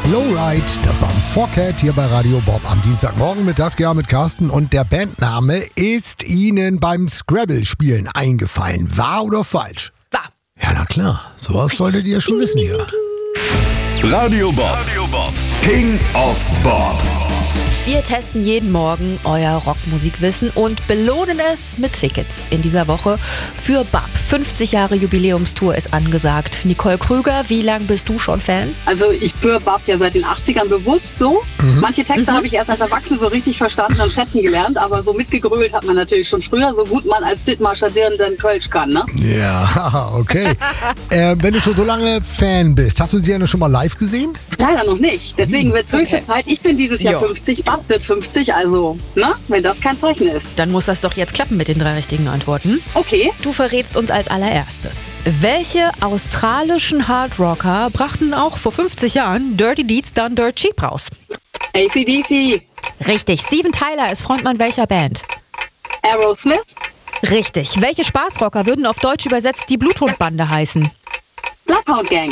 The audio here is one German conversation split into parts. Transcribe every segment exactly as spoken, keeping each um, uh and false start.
Slow Ride. Das war ein Fourcat hier bei Radio Bob am Dienstagmorgen mit Saskia, mit Carsten. Und der Bandname ist Ihnen beim Scrabble-Spielen eingefallen. Wahr oder falsch? Wahr. Ja, na klar. Sowas solltet ihr schon wissen hier. Radio Bob. Radio Bob. King of Bob. Wir testen jeden Morgen euer Rockmusikwissen und belohnen es mit Tickets. In dieser Woche für B A P. fünfzig Jahre Jubiläumstour ist angesagt. Nicole Krüger, wie lange bist du schon Fan? Also ich höre B A P ja seit den achtzigern bewusst so. Mhm. Manche Texte mhm. habe ich erst als Erwachsene so richtig verstanden und schätzen gelernt, aber so mitgegrölt hat man natürlich schon früher, so gut man als Dithmarscher Dirndl Kölsch kann, ne? Ja, okay. äh, wenn du schon so lange Fan bist, hast du sie ja schon mal live gesehen? Leider noch nicht. Deswegen wird es höchste okay. Zeit. Ich bin dieses Jahr jo. fünfzig, B A P wird fünfzig, also, ne? Wenn das kein Zeichen ist. Dann muss das doch jetzt klappen mit den drei richtigen Antworten. Okay. Du verrätst uns als allererstes. Welche australischen Hardrocker brachten auch vor fünfzig Jahren Dirty Deeds Done Dirt Cheap raus? A C D C. Richtig. Steven Tyler ist Frontmann welcher Band? Aerosmith. Richtig. Welche Spaßrocker würden auf Deutsch übersetzt die Bluthundbande heißen? Bloodhound Gang.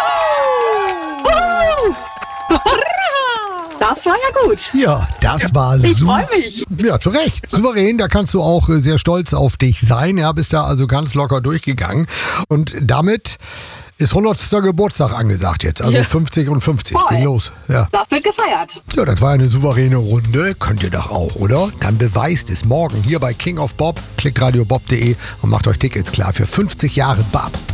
Das war ja gut. Ja, das war super. Ich freue mich. Ja, zu Recht. Souverän, da kannst du auch sehr stolz auf dich sein. Ja, bist da also ganz locker durchgegangen. Und damit ist hundertster Geburtstag angesagt jetzt. Also ja. fünfzig und fünfzig. Voll. Ging los. Ja. Das wird gefeiert. Ja, das war eine souveräne Runde. Könnt ihr doch auch, oder? Dann beweist es morgen hier bei King of Bob. Klickt radiobob punkt de und macht euch Tickets klar für fünfzig Jahre B A P.